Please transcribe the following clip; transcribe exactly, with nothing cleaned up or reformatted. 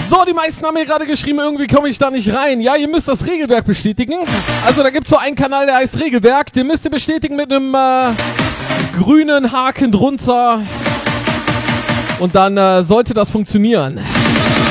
So, die meisten haben mir gerade geschrieben, irgendwie komme ich da nicht rein. Ja, ihr müsst das Regelwerk bestätigen. Also da gibt es so einen Kanal, der heißt Regelwerk. Den müsst ihr bestätigen mit einem äh, grünen Haken drunter. Und dann äh, sollte das funktionieren.